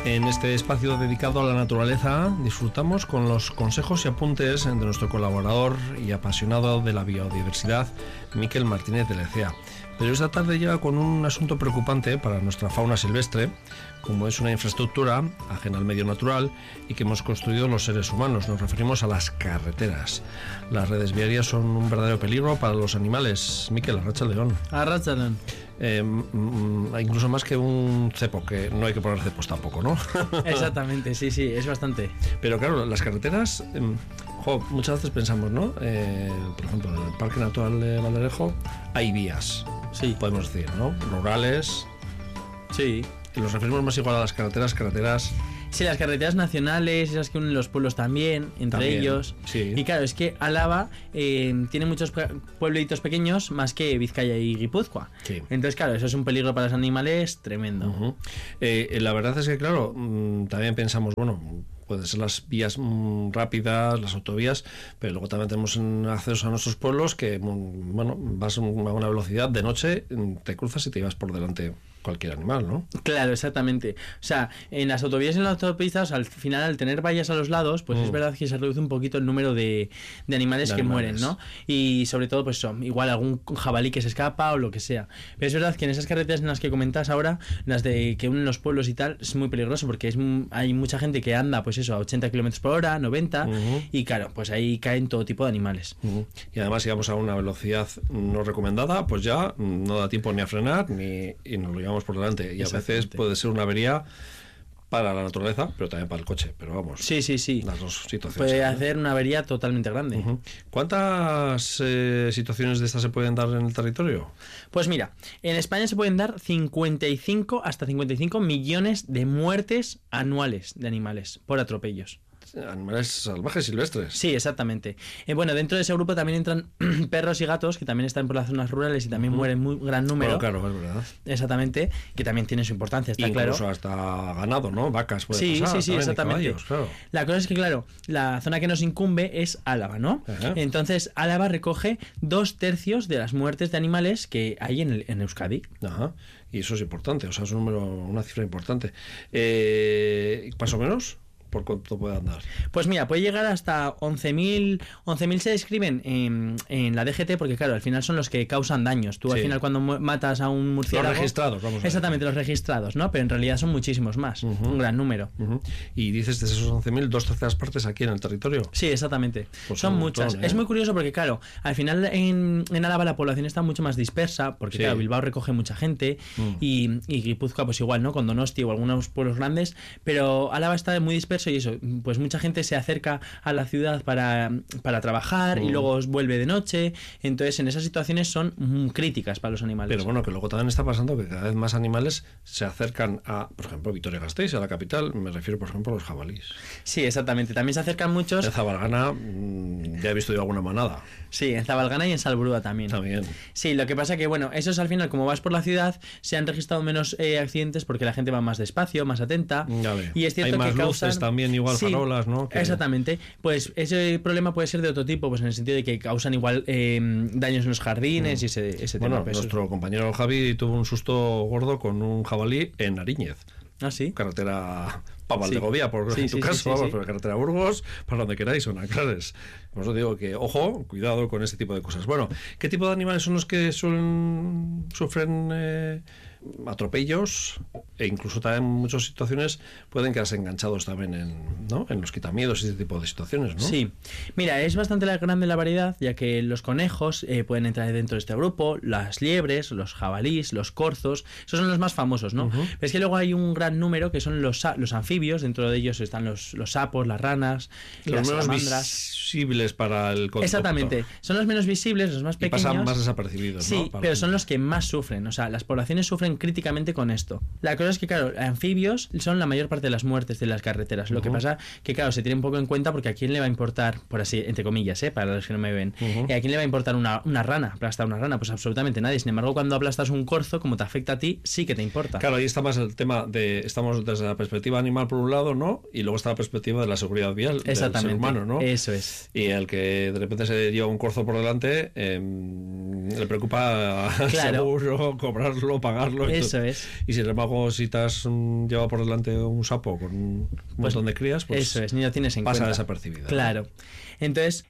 En este espacio dedicado a la naturaleza disfrutamos con los consejos y apuntes de nuestro colaborador y apasionado de la biodiversidad, Miquel Martínez de Lecea. Pero esta tarde llega con un asunto preocupante para nuestra fauna silvestre, como es una infraestructura ajena al medio natural y que hemos construido los seres humanos. Nos referimos a las carreteras. Las redes viarias son un verdadero peligro para los animales. Miquel, arratsaldeon. Arratsaldeon. Incluso más que un cepo, que no hay que poner cepos tampoco, ¿no? Exactamente, sí, es bastante. Pero claro, las carreteras, muchas veces pensamos, ¿no? Por ejemplo, en el Parque Natural de Valderejo hay vías, sí, podemos decir, ¿no? Rurales. Sí. Y nos referimos más igual a las carreteras. Sí, las carreteras nacionales, esas que unen los pueblos también, entre ellos. Sí. Y claro, es que Álava tiene muchos pueblitos pequeños más que Vizcaya y Guipúzcoa. Sí. Entonces, claro, eso es un peligro para los animales tremendo. Uh-huh. La verdad es que, claro, también pensamos, bueno, pueden ser las vías rápidas, las autovías, pero luego también tenemos acceso a nuestros pueblos que, bueno, vas a una velocidad de noche, te cruzas y te llevas por delante cualquier animal, ¿no? Claro, exactamente. O sea, en las autovías y en las autopistas, al final, al tener vallas a los lados, pues es verdad que se reduce un poquito el número de animales que mueren, ¿no? Y sobre todo, pues igual algún jabalí que se escapa o lo que sea. Pero es verdad que en esas carreteras en las que comentas ahora, las de que unen los pueblos y tal, es muy peligroso porque hay mucha gente que anda, pues eso, a 80 km por hora, 90, y claro, pues ahí caen todo tipo de animales. Y además, si vamos a una velocidad no recomendada, pues ya no da tiempo ni a frenar y nos lo llevamos por delante, y a veces puede ser una avería para la naturaleza, pero también para el coche, pero vamos. Sí. Las dos situaciones. Puede hacer una avería totalmente grande. ¿Cuántas situaciones de estas se pueden dar en el territorio? Pues mira, en España se pueden dar hasta 55 millones de muertes anuales de animales por atropellos. Animales salvajes silvestres. Sí, exactamente. Bueno, dentro de ese grupo también entran perros y gatos, que también están por las zonas rurales y también mueren muy gran número. Bueno, claro, es verdad. Exactamente, que también tiene su importancia, está claro. Incluso hasta ganado, ¿no? Vacas puede pasar. Sí, exactamente. Caballos, claro. La cosa es que, claro, la zona que nos incumbe es Álava, ¿no? Ajá. Entonces, Álava recoge 2/3 de las muertes de animales que hay en Euskadi. Ajá. Y eso es importante, o sea, es una cifra importante. ¿Más o menos? ¿Por cuánto puede andar? Pues mira, puede llegar hasta 11.000 se describen en la DGT, porque claro, al final son los que causan daños. Tú al final cuando matas a un murciélago... Los registrados, vamos a ver. Exactamente, los registrados, ¿no? Pero en realidad son muchísimos más, un gran número. Y dices de esos 11.000, 2/3 partes aquí en el territorio. Sí, exactamente. Pues son muchas. Es muy curioso porque, claro, al final en Álava la población está mucho más dispersa, porque claro, Bilbao recoge mucha gente y Guipúzcoa pues igual, ¿no? Con Donosti o algunos pueblos grandes, pero Álava está muy disperso y eso, pues mucha gente se acerca a la ciudad para trabajar y luego vuelve de noche. Entonces en esas situaciones son críticas para los animales. Pero bueno, que luego también está pasando que cada vez más animales se acercan a, por ejemplo, Vitoria-Gasteiz, a la capital. Me refiero, por ejemplo, a los jabalíes. Sí, exactamente. También se acercan muchos. En Zabalgana ya he visto yo alguna manada. Sí, en Zabalgana y en Salburua también. Sí, lo que pasa que, bueno, esos al final, como vas por la ciudad, se han registrado menos accidentes porque la gente va más despacio, más atenta. Y es cierto hay más que luces también, igual farolas, ¿no? Exactamente. Pues ese problema puede ser de otro tipo, pues en el sentido de que causan igual daños en los jardines y ese tema. Bueno, nuestro compañero Javi tuvo un susto gordo con un jabalí en Ariñez. ¿Ah, sí? Carretera para Valdegovía, en tu caso, vamos, pero carretera Burgos, para donde queráis, o Naclares. Por eso digo que, ojo, cuidado con este tipo de cosas. Bueno, ¿qué tipo de animales son los que sufren atropellos? E incluso también en muchas situaciones pueden quedarse enganchados también en los quitamiedos y ese tipo de situaciones, ¿no? Sí. Mira, es bastante grande la variedad, ya que los conejos pueden entrar dentro de este grupo, las liebres, los jabalís, los corzos, esos son los más famosos, ¿no? Pero es que luego hay un gran número que son los anfibios, dentro de ellos están los sapos, las ranas, las salamandras. Visibles para el conductor. Exactamente, son los menos visibles, los más pequeños. Y pasan más desapercibidos, sí, ¿no? pero son los que más sufren, o sea, las poblaciones sufren críticamente con esto. La cosa es que, claro, anfibios son la mayor parte de las muertes de las carreteras. Lo que pasa que, claro, se tiene un poco en cuenta porque a quién le va a importar, por así, entre comillas, para los que no me ven, a quién le va a importar una rana, aplastar una rana, pues absolutamente nadie. Sin embargo, cuando aplastas un corzo, como te afecta a ti, sí que te importa. Claro, ahí está más el tema de, estamos desde la perspectiva animal por un lado, ¿no? Y luego está la perspectiva de la seguridad vial del ser humano, ¿no? Eso es. Y el que de repente se lleva un corzo por delante, le preocupa seguro, cobrarlo, pagarlo Eso es. Y sin embargo, si te has llevado por delante un sapo con un montón de crías, pues eso es, ni lo tienes en pasa cuenta. desapercibida. Claro. Entonces,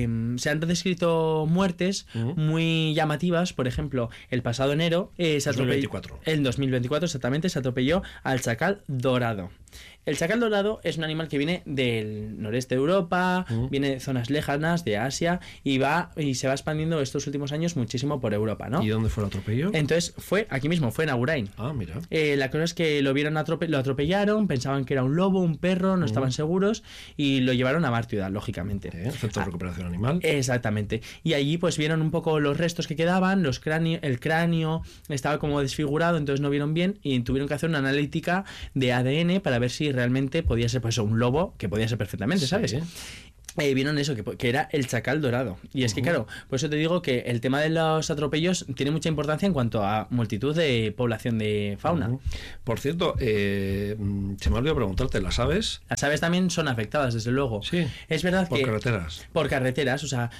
se han descrito muertes muy llamativas. Por ejemplo, el pasado enero, se 2024. En 2024, exactamente, se atropelló al chacal dorado. El chacal dorado es un animal que viene del noreste de Europa, viene de zonas lejanas de Asia y se va expandiendo estos últimos años muchísimo por Europa, ¿no? ¿Y dónde fue el atropello? Entonces fue aquí mismo, fue en Agurain. Ah, mira. La cosa es que lo vieron lo atropellaron, pensaban que era un lobo, un perro, no estaban seguros y lo llevaron a Bar Ciudad, lógicamente. Centro de recuperación animal. Exactamente. Y allí pues vieron un poco los restos que quedaban, el cráneo estaba como desfigurado, entonces no vieron bien y tuvieron que hacer una analítica de ADN para ver si realmente podía ser pues un lobo, que podía ser perfectamente, ¿sabes? Sí. Vieron eso, que era el chacal dorado. Y es que, claro, por eso te digo que el tema de los atropellos tiene mucha importancia en cuanto a multitud de población de fauna. Por cierto, se me olvidó preguntarte, ¿las aves? Las aves también son afectadas, desde luego. Sí. Es verdad por que... carreteras. Por carreteras, o sea,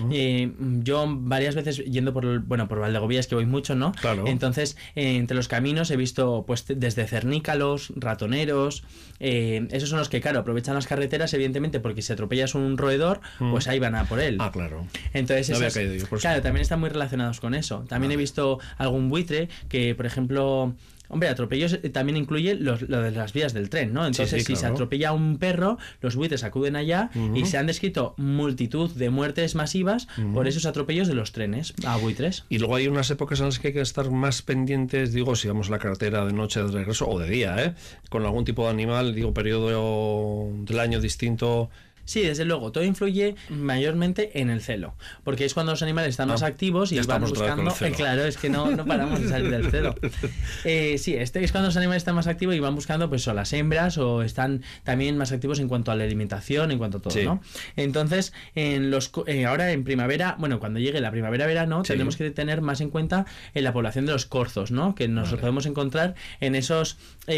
yo varias veces yendo por Valdegovías, que voy mucho, ¿no? Claro. Entonces, entre los caminos he visto, pues, desde cernícalos, ratoneros, esos son los que, claro, aprovechan las carreteras, evidentemente, porque si atropellas un roedor, pues ahí van a por él. Ah, claro. Entonces, no había caído yo por claro, eso. también están muy relacionados con eso. También he visto algún buitre que, por ejemplo... Hombre, atropellos también incluye lo de las vías del tren, ¿no? Entonces, sí, si se atropella un perro, los buitres acuden allá y se han descrito multitud de muertes masivas por esos atropellos de los trenes a buitres. Y luego hay unas épocas en las que hay que estar más pendientes, digo, si vamos a la carretera de noche de regreso o de día, con algún tipo de animal, digo, periodo del año distinto. Sí, desde luego, todo influye mayormente en el celo, porque es cuando los animales están más activos y van buscando... claro, es que no paramos de salir del celo. Sí, es cuando los animales están más activos y van buscando pues o las hembras o están también más activos en cuanto a la alimentación, en cuanto a todo, sí. ¿no? Entonces, ahora en primavera, bueno, cuando llegue la primavera-verano, tendremos que tener más en cuenta en la población de los corzos, ¿no? Que nos lo podemos encontrar en esos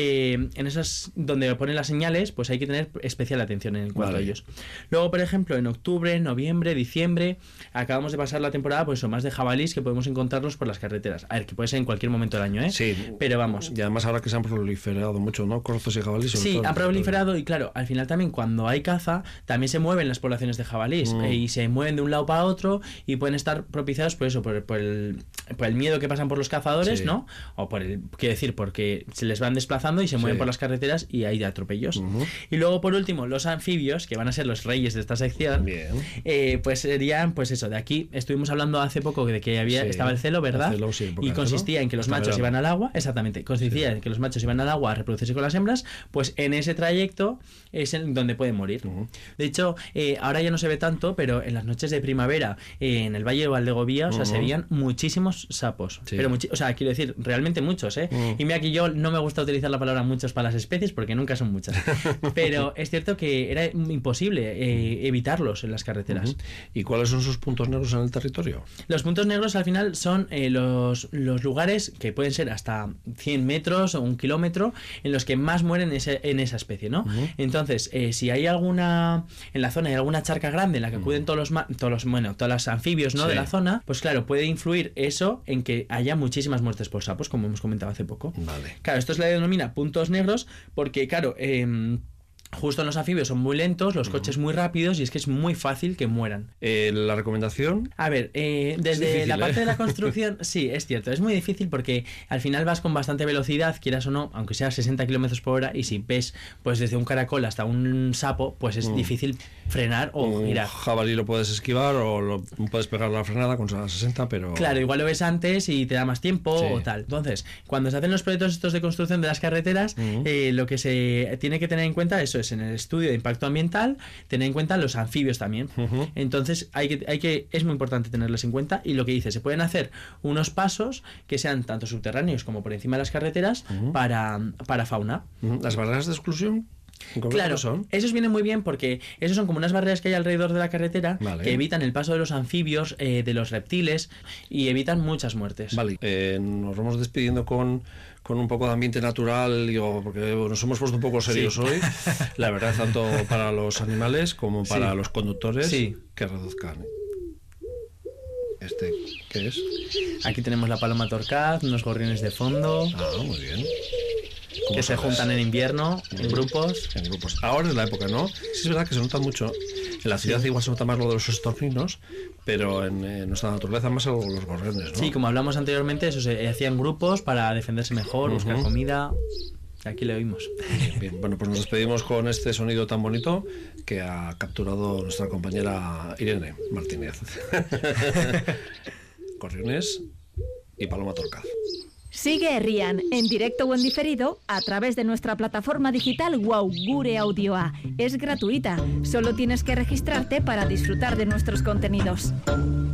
donde ponen las señales, pues hay que tener especial atención en cuanto a ellos. Luego, por ejemplo, en octubre, noviembre, diciembre, acabamos de pasar la temporada, pues son más de jabalís que podemos encontrarlos por las carreteras. A ver, que puede ser en cualquier momento del año, ¿eh? Sí. Pero vamos. Y además ahora que se han proliferado mucho, ¿no? Corzos y jabalís. Sí, han proliferado y claro, al final también cuando hay caza, también se mueven las poblaciones de jabalís y se mueven de un lado para otro y pueden estar propiciados por eso, por el miedo que pasan por los cazadores, ¿no? O quiero decir, porque se les van desplazando y se mueven por las carreteras y hay de atropellos. Y luego, por último, los anfibios, que van a ser los reyes de esta sección. Bien. Pues serían, pues eso, de aquí estuvimos hablando hace poco de que estaba el celo, ¿verdad? El celo, y consistía en que los machos iban al agua, exactamente, consistía en que los machos iban al agua a reproducirse con las hembras, pues en ese trayecto es en donde pueden morir. De hecho, ahora ya no se ve tanto, pero en las noches de primavera, en el Valle de Valdegovía, o sea, se veían muchísimos sapos. Sí. Pero o sea, quiero decir, realmente muchos, ¿eh? Y mira que yo no me gusta utilizar la palabra muchos para las especies porque nunca son muchas. Pero es cierto que era imposible evitarlos en las carreteras. ¿Y cuáles son sus puntos negros en el territorio? Los puntos negros al final son los lugares que pueden ser hasta 100 metros o 1 kilómetro en los que más mueren en esa especie, ¿no? Entonces, si hay en la zona hay alguna charca grande en la que acuden todos los anfibios, ¿no? de la zona, pues claro, puede influir eso en que haya muchísimas muertes por sapos, como hemos comentado hace poco. Vale. Claro, esto se le denomina puntos negros porque, claro, justo en los anfibios son muy lentos, los coches muy rápidos y es que es muy fácil que mueran. ¿La recomendación? A ver, desde difícil, la parte de la construcción, sí, es cierto, es muy difícil porque al final vas con bastante velocidad, quieras o no, aunque sea 60 km por hora, y si ves pues desde un caracol hasta un sapo, pues es difícil frenar o girar. Un jabalí lo puedes esquivar o puedes pegar la frenada con 60, pero... Claro, igual lo ves antes y te da más tiempo o tal. Entonces, cuando se hacen los proyectos estos de construcción de las carreteras, lo que se tiene que tener en cuenta, eso es, en el estudio de impacto ambiental, tener en cuenta los anfibios también. Entonces, es muy importante tenerlos en cuenta y lo que dice, se pueden hacer unos pasos que sean tanto subterráneos como por encima de las carreteras para fauna. ¿Las barreras de exclusión? Claro, esos vienen muy bien porque esos son como unas barreras que hay alrededor de la carretera que evitan el paso de los anfibios, de los reptiles y evitan muchas muertes. Vale, nos vamos despidiendo con un poco de ambiente natural, digo, porque nos hemos puesto un poco serios hoy, la verdad, tanto para los animales como para los conductores, que reduzcan. ¿Qué es? Aquí tenemos la paloma torcaz, unos gorriones de fondo. Ah, muy bien. Que se juntan en invierno, en grupos. En grupos. Ahora es la época, ¿no? Sí, es verdad que se nota mucho. En la ciudad igual se nota más lo de los estorninos, pero en nuestra naturaleza más los gorriones, ¿no? Sí, como hablamos anteriormente, eso se hacían grupos para defenderse mejor, buscar comida. Aquí le oímos. Bien, bueno, pues nos despedimos con este sonido tan bonito que ha capturado nuestra compañera Irene Martínez. Gorriones y paloma torcaz. Sigue Herrian, en directo o en diferido, a través de nuestra plataforma digital WOW Gure Audioa. Es gratuita, solo tienes que registrarte para disfrutar de nuestros contenidos.